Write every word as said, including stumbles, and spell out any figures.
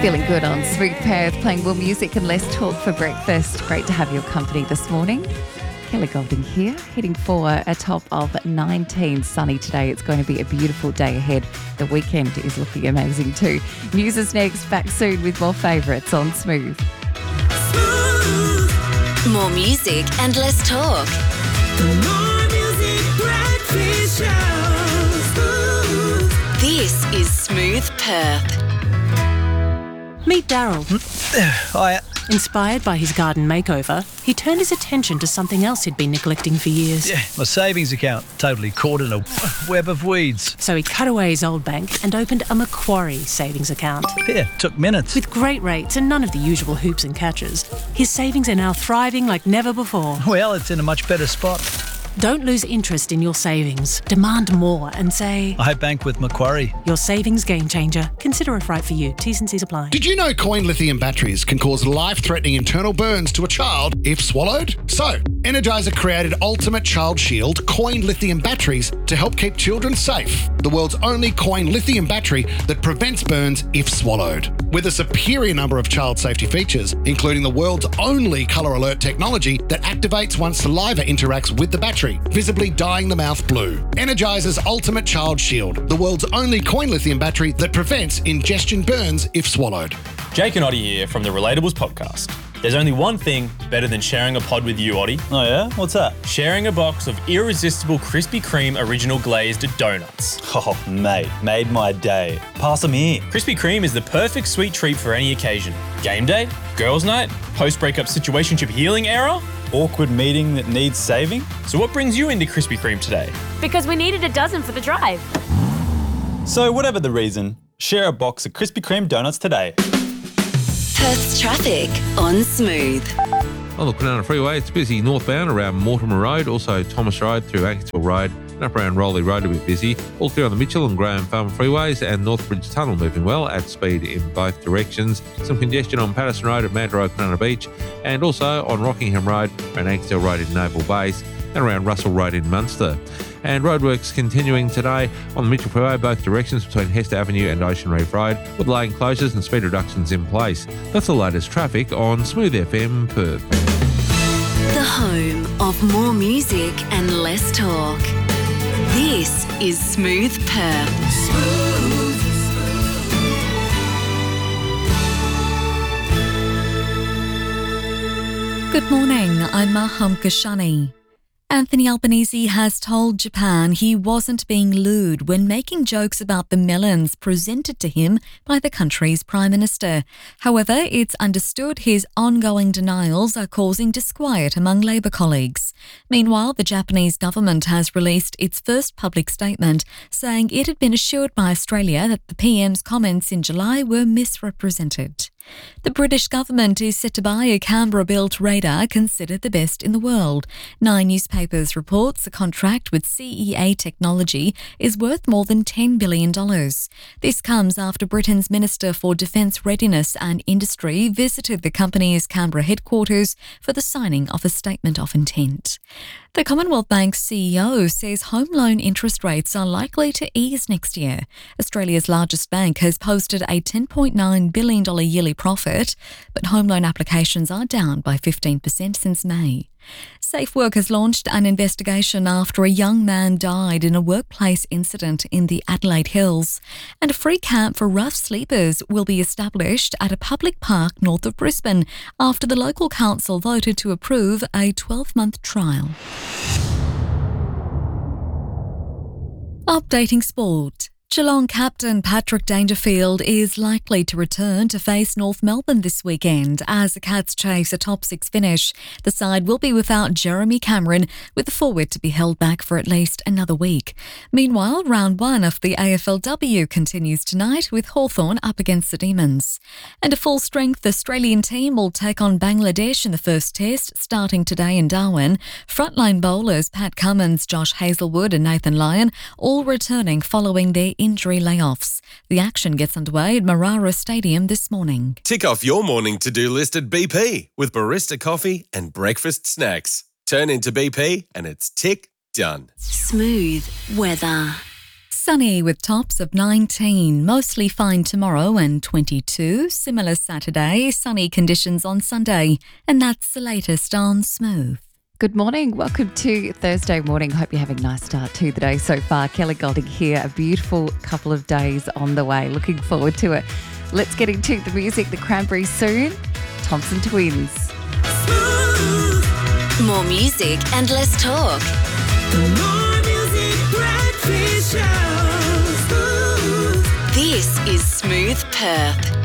Feeling good on Smooth Perth, playing more music and less talk for breakfast. Great to have your company this morning. Kelly Golding here, heading for a top of nineteen, sunny today. It's going to be a beautiful day ahead. The weekend is looking amazing too. News is next, back soon with more favourites on Smooth. Smooth. More music and less talk. More music, breakfast show. Smooth. This is Smooth Perth. Meet Daryl. Hiya. Inspired by his garden makeover, he turned his attention to something else he'd been neglecting for years. Yeah, my savings account, totally caught in a web of weeds. So he cut away his old bank and opened a Macquarie savings account. Yeah, took minutes. With great rates and none of the usual hoops and catches, his savings are now thriving like never before. Well, it's in a much better spot. Don't lose interest in your savings. Demand more and say, I bank with Macquarie. Your savings game changer. Consider if right for you. T's and C's apply. Did you know coin lithium batteries can cause life-threatening internal burns to a child if swallowed? So, Energizer created Ultimate Child Shield coin lithium batteries to help keep children safe. The world's only coin lithium battery that prevents burns if swallowed. With a superior number of child safety features, including the world's only colour alert technology that activates once saliva interacts with the battery, visibly dyeing the mouth blue. Energizer's Ultimate Child Shield, the world's only coin lithium battery that prevents ingestion burns if swallowed. Jake and Oddie here from the Relatables podcast. There's only one thing better than sharing a pod with you, Oddie. Oh yeah? What's that? Sharing a box of irresistible Krispy Kreme original glazed donuts. Oh, mate, made my day. Pass them here. Krispy Kreme is the perfect sweet treat for any occasion. Game day, girls' night, post-breakup situationship healing era. Awkward meeting that needs saving. So what brings you into Krispy Kreme today? Because we needed a dozen for the drive. So whatever the reason, share a box of Krispy Kreme donuts today. Perth's traffic on Smooth. On the Kwinana Freeway, it's busy northbound around Mortimer Road, also Thomas Road through Atkinsville Road, and up around Rowley Road a bit busy. All clear on the Mitchell and Graham Farm Freeways, and Northbridge Tunnel moving well at speed in both directions. Some congestion on Patterson Road at Manta Road, Kwinana Beach, and also on Rockingham Road around Atkinsville Road in Naval Base, and around Russell Road in Munster. And roadworks continuing today on the Mitchell Freeway, both directions between Hester Avenue and Ocean Reef Road, with lane closures and speed reductions in place. That's the latest traffic on Smooth F M Perth. The home of more music and less talk. This is Smooth Perth. Smooth. Good morning, I'm Maham Kashani. Anthony Albanese has told Japan he wasn't being lewd when making jokes about the melons presented to him by the country's Prime Minister. However, it's understood his ongoing denials are causing disquiet among Labour colleagues. Meanwhile, the Japanese government has released its first public statement saying it had been assured by Australia that the P M's comments in July were misrepresented. The British government is set to buy a Canberra-built radar considered the best in the world. Nine Newspapers reports a contract with C E A Technology is worth more than ten billion dollars. This comes after Britain's Minister for Defence Readiness and Industry visited the company's Canberra headquarters for the signing of a statement of intent. The Commonwealth Bank C E O says home loan interest rates are likely to ease next year. Australia's largest bank has posted a ten point nine billion dollars yearly profit, but home loan applications are down by fifteen percent since May. SafeWork has launched an investigation after a young man died in a workplace incident in the Adelaide Hills, and a free camp for rough sleepers will be established at a public park north of Brisbane after the local council voted to approve a twelve-month trial. Updating sport. Geelong captain Patrick Dangerfield is likely to return to face North Melbourne this weekend as the Cats chase a top six finish. The side will be without Jeremy Cameron, with the forward to be held back for at least another week. Meanwhile, round one of the A F L W continues tonight with Hawthorn up against the Demons. And a full-strength Australian team will take on Bangladesh in the first test, starting today in Darwin. Frontline bowlers Pat Cummins, Josh Hazlewood and Nathan Lyon all returning following their injury layoffs. The action gets underway at Marara Stadium this morning. Tick off your morning to-do list at B P with barista coffee and breakfast snacks. Turn into B P and it's tick done. Smooth weather. Sunny with tops of nineteen, mostly fine tomorrow and twenty-two. Similar Saturday, sunny conditions on Sunday. And that's the latest on Smooth. Good morning. Welcome to Thursday morning. Hope you're having a nice start to the day so far. Kelly Golding here. A beautiful couple of days on the way. Looking forward to it. Let's get into the music. The Cranberries soon. Thompson Twins. More music and less talk. More music, breakfast show. This is Smooth Perth.